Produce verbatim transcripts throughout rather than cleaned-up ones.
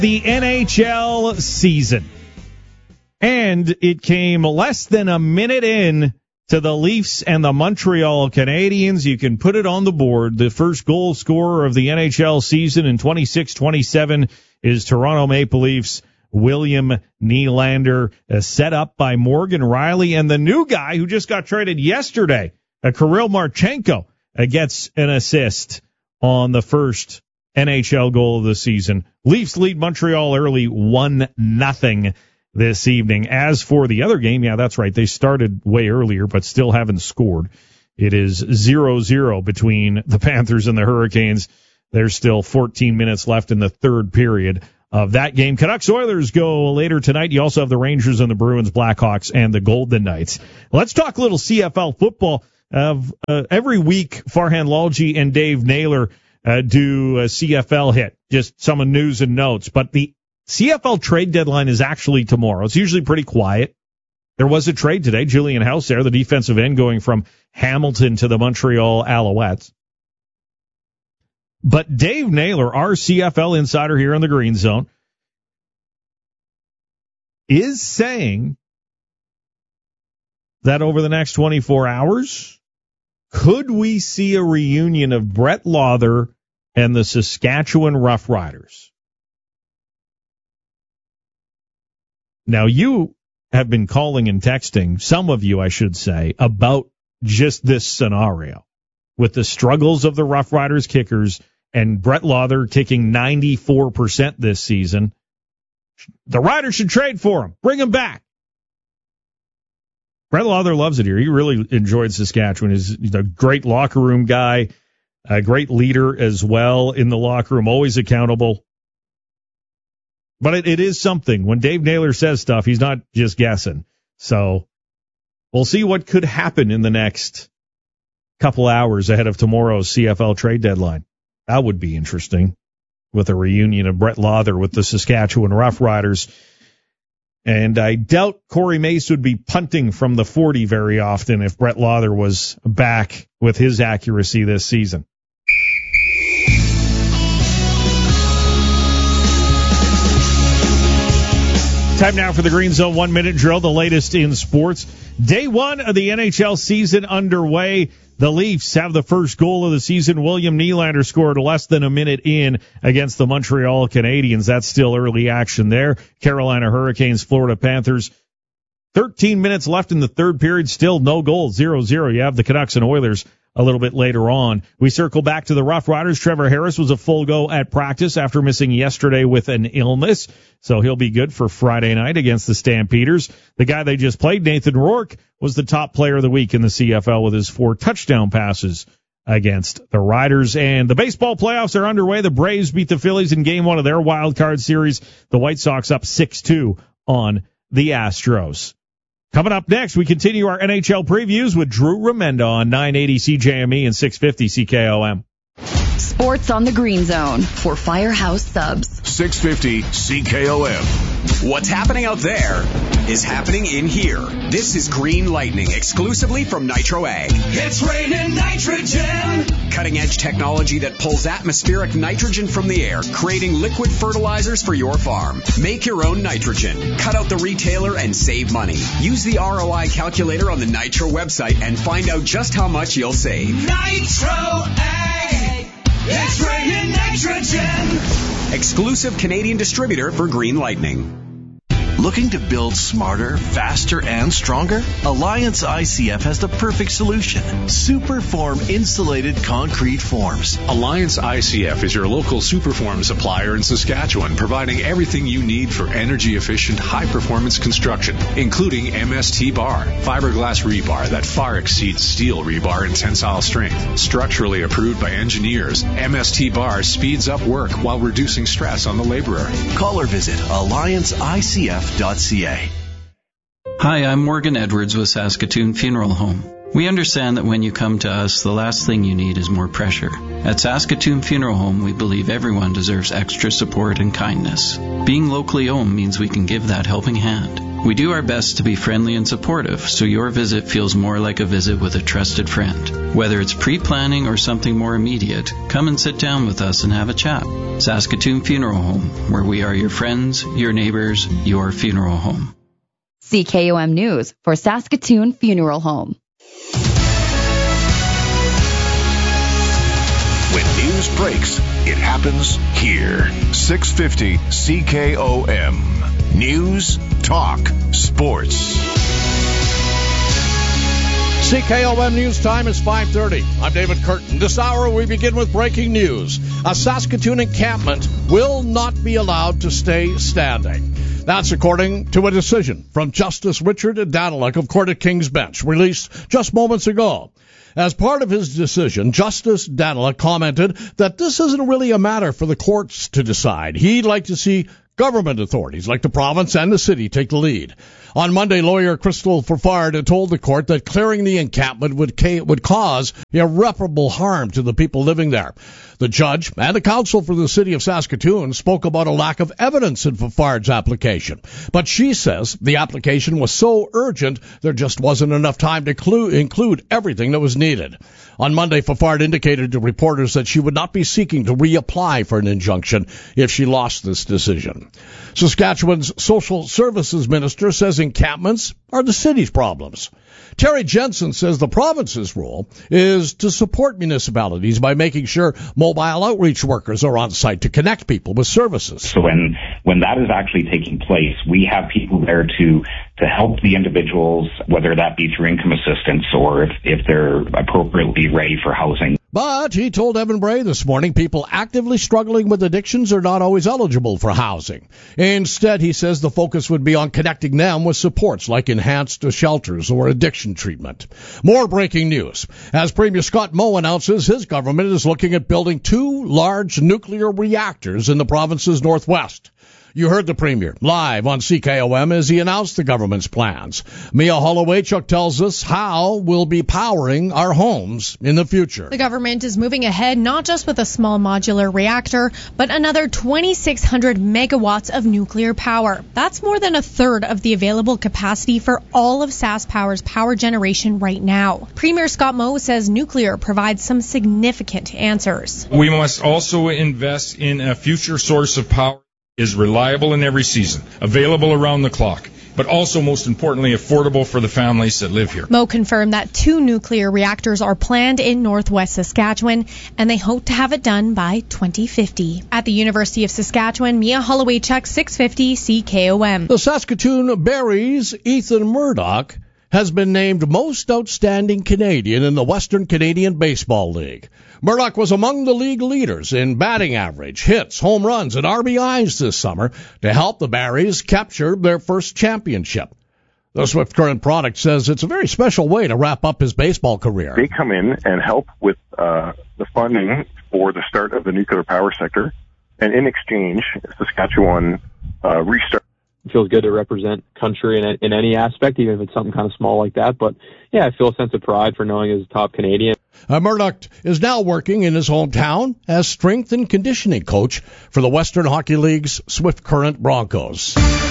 The N H L season. And it came less than a minute in to the Leafs and the Montreal Canadiens. You can put it on the board. The first goal scorer of the N H L season in twenty-six twenty-seven is Toronto Maple Leafs William Nylander, uh, set up by Morgan Rielly. And the new guy who just got traded yesterday, uh, Kirill Marchenko, uh, gets an assist on the first N H L goal of the season. Leafs lead Montreal early one nothing this evening. As for the other game, yeah, that's right. They started way earlier, but still haven't scored. It is zero zero between the Panthers and the Hurricanes. There's still fourteen minutes left in the third period of that game. Canucks Oilers go later tonight. You also have the Rangers and the Bruins, Blackhawks, and the Golden Knights. Let's talk a little C F L football. Uh, uh, every week, Farhan Lalji and Dave Naylor uh, do a C F L hit, just some news and notes. But the C F L trade deadline is actually tomorrow. It's usually pretty quiet. There was a trade today. Julian Hauser, the defensive end, going from Hamilton to the Montreal Alouettes. But Dave Naylor, our C F L insider here in the Green Zone, is saying that over the next twenty-four hours, could we see a reunion of Brett Lauther and the Saskatchewan Roughriders? Now, you have been calling and texting, some of you, I should say, about just this scenario with the struggles of the Roughriders kickers and Brett Lauther kicking ninety-four percent this season. The Riders should trade for him. Bring him back. Brett Lauther loves it here. He really enjoyed Saskatchewan. He's a great locker room guy, a great leader as well in the locker room, always accountable. But it, it is something. When Dave Naylor says stuff, he's not just guessing. So we'll see what could happen in the next couple hours ahead of tomorrow's C F L trade deadline. That would be interesting, with a reunion of Brett Lauther with the Saskatchewan Roughriders. And I doubt Corey Mace would be punting from the forty very often if Brett Lauther was back with his accuracy this season. Time now for the Green Zone one-minute drill, the latest in sports. Day one of the N H L season underway. The Leafs have the first goal of the season. William Nylander scored less than a minute in against the Montreal Canadiens. That's still early action there. Carolina Hurricanes, Florida Panthers. thirteen minutes left in the third period. Still no goals, zero zero. You have the Canucks and Oilers a little bit later on. We circle back to the Rough Riders. Trevor Harris was a full go at practice after missing yesterday with an illness, so he'll be good for Friday night against the Stampeders. The guy they just played, Nathan Rourke, was the top player of the week in the C F L with his four touchdown passes against the Riders. And the baseball playoffs are underway. The Braves beat the Phillies in game one of their wild card series. The White Sox up six two on the Astros. Coming up next, we continue our N H L previews with Drew Remenda on nine eighty C J M E and six fifty C K O M. Sports on the Green Zone for Firehouse Subs. six fifty C K O M. What's happening out there is happening in here. This is Green Lightning, exclusively from Nitro Ag. It's raining nitrogen. Cutting-edge technology that pulls atmospheric nitrogen from the air, creating liquid fertilizers for your farm. Make your own nitrogen. Cut out the retailer and save money. Use the R O I calculator on the Nitro website and find out just how much you'll save. Nitro Ag. It's raining nitrogen. Exclusive Canadian distributor for Green Lightning. Looking to build smarter, faster, and stronger? Alliance I C F has the perfect solution. Superform insulated concrete forms. Alliance I C F is your local Superform supplier in Saskatchewan, providing everything you need for energy-efficient, high-performance construction, including M S T bar, fiberglass rebar that far exceeds steel rebar in tensile strength. Structurally approved by engineers, M S T bar speeds up work while reducing stress on the laborer. Call or visit alliance I C F dot C A. Hi, I'm Morgan Edwards with Saskatoon Funeral Home. We understand that when you come to us, the last thing you need is more pressure. At Saskatoon Funeral Home, we believe everyone deserves extra support and kindness. Being locally owned means we can give that helping hand. We do our best to be friendly and supportive, so your visit feels more like a visit with a trusted friend. Whether it's pre-planning or something more immediate, come and sit down with us and have a chat. Saskatoon Funeral Home, where we are your friends, your neighbors, your funeral home. C K O M News for Saskatoon Funeral Home. When news breaks, it happens here. six fifty C K O M. News, talk, sports. C K O M News time is five thirty. I'm David Curtin. This hour we begin with breaking news. A Saskatoon encampment will not be allowed to stay standing. That's according to a decision from Justice Richard Daniluk of Court of King's Bench, released just moments ago. As part of his decision, Justice Daniluk commented that this isn't really a matter for the courts to decide. He'd like to see government authorities like the province and the city take the lead. On Monday, lawyer Crystal Fafard had told the court that clearing the encampment would, ca- would cause irreparable harm to the people living there. The judge and the counsel for the city of Saskatoon spoke about a lack of evidence in Fafard's application. But she says the application was so urgent there just wasn't enough time to clu- include everything that was needed. On Monday, Fafard indicated to reporters that she would not be seeking to reapply for an injunction if she lost this decision. Saskatchewan's social services minister says encampments are the city's problems. Terry Jensen says the province's role is to support municipalities by making sure mobile outreach workers are on site to connect people with services. So when, when that is actually taking place, we have people there to, to help the individuals, whether that be through income assistance or if, if they're appropriately ready for housing. But he told Evan Bray this morning people actively struggling with addictions are not always eligible for housing. Instead, he says the focus would be on connecting them with supports like enhanced shelters or addiction treatment. More breaking news. As Premier Scott Moe announces his government is looking at building two large nuclear reactors in the province's northwest. You heard the Premier live on C K O M as he announced the government's plans. Mia Hollowaychuk tells us how we'll be powering our homes in the future. The government is moving ahead not just with a small modular reactor, but another twenty-six hundred megawatts of nuclear power. That's more than a third of the available capacity for all of SaskPower's power generation right now. Premier Scott Moe says nuclear provides some significant answers. We must also invest in a future source of power is reliable in every season, available around the clock, but also, most importantly, affordable for the families that live here. Moe confirmed that two nuclear reactors are planned in northwest Saskatchewan, and they hope to have it done by twenty fifty. At the University of Saskatchewan, Mia Hollowaychuk, six fifty C K O M. The Saskatoon Berries' Ethan Murdoch has been named Most Outstanding Canadian in the Western Canadian Baseball League. Murdoch was among the league leaders in batting average, hits, home runs, and R B Is this summer to help the Berries capture their first championship. The Swift Current product says it's a very special way to wrap up his baseball career. They come in and help with uh, the funding for the start of the nuclear power sector, and in exchange, Saskatchewan uh, restart. It feels good to represent country in, in any aspect, even if it's something kind of small like that. But, yeah, I feel a sense of pride for knowing as a top Canadian. Uh, Murdoch is now working in his hometown as strength and conditioning coach for the Western Hockey League's Swift Current Broncos.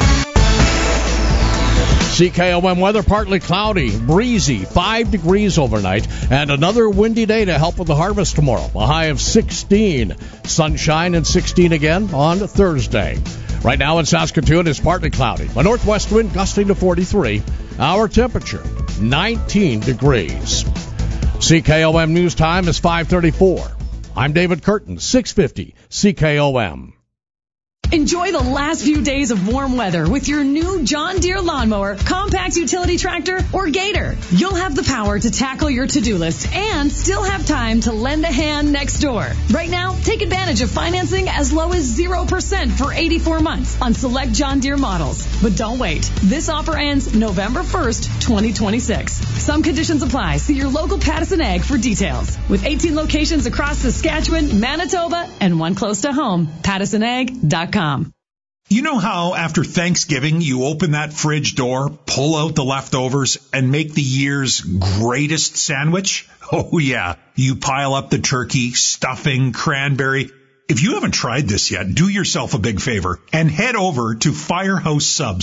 C K O M weather, partly cloudy, breezy, five degrees overnight, and another windy day to help with the harvest tomorrow. A high of sixteen. Sunshine and sixteen again on Thursday. Right now in Saskatoon, it's partly cloudy. A northwest wind gusting to forty-three. Our temperature, nineteen degrees. C K O M News Time is five thirty-four. I'm David Curtin, six fifty C K O M. Enjoy the last few days of warm weather with your new John Deere lawnmower, compact utility tractor, or Gator. You'll have the power to tackle your to-do list and still have time to lend a hand next door. Right now, take advantage of financing as low as zero percent for eighty-four months on select John Deere models. But don't wait. This offer ends November first, twenty twenty-six. Some conditions apply. See your local Pattison Ag for details. With eighteen locations across Saskatchewan, Manitoba, and one close to home, pattison ag dot com. You know how after Thanksgiving you open that fridge door, pull out the leftovers, and make the year's greatest sandwich? Oh yeah, you pile up the turkey, stuffing, cranberry. If you haven't tried this yet, do yourself a big favor and head over to Firehouse Subs.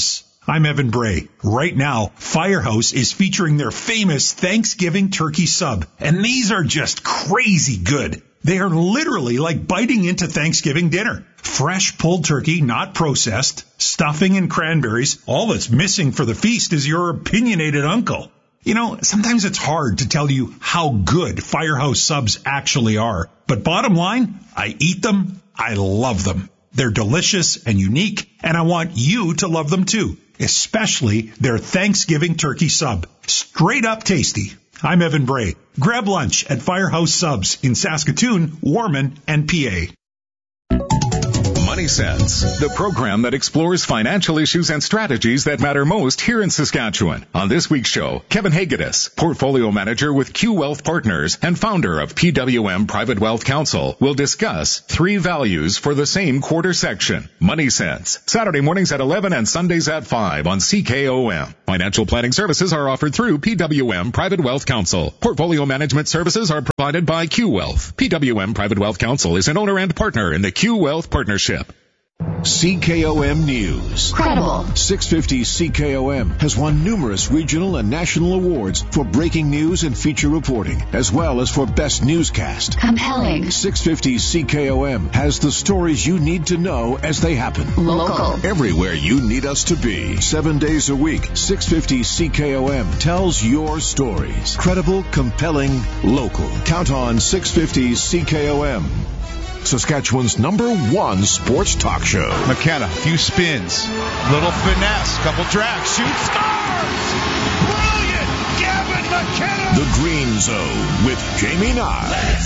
I'm Evan Bray. Right now, Firehouse is featuring their famous Thanksgiving turkey sub, and these are just crazy good. They are literally like biting into Thanksgiving dinner. Fresh pulled turkey, not processed, stuffing and cranberries. All that's missing for the feast is your opinionated uncle. You know, sometimes it's hard to tell you how good Firehouse subs actually are. But bottom line, I eat them, I love them. They're delicious and unique, and I want you to love them too, especially their Thanksgiving turkey sub. Straight up tasty. I'm Evan Bray. Grab lunch at Firehouse Subs in Saskatoon, Warman, and P A. Money Sense, the program that explores financial issues and strategies that matter most here in Saskatchewan. On this week's show, Kevin Hagedis, portfolio manager with Q Wealth Partners and founder of P W M Private Wealth Council, will discuss three values for the same quarter section. Money Sense, Saturday mornings at eleven and Sundays at five on C K O M. Financial planning services are offered through P W M Private Wealth Council. Portfolio management services are provided by Q Wealth. P W M Private Wealth Council is an owner and partner in the Q Wealth Partnership. C K O M News. Credible. six fifty C K O M has won numerous regional and national awards for breaking news and feature reporting, as well as for best newscast. Compelling. six fifty C K O M has the stories you need to know as they happen. Local. Everywhere you need us to be. Seven days a week, six fifty C K O M tells your stories. Credible, compelling, local. Count on six fifty C K O M. Saskatchewan's number one sports talk show. McKenna, few spins, little finesse, couple drags, shoots, scores! Brilliant! Gavin McKenna! The Green Zone with Jamie Nye.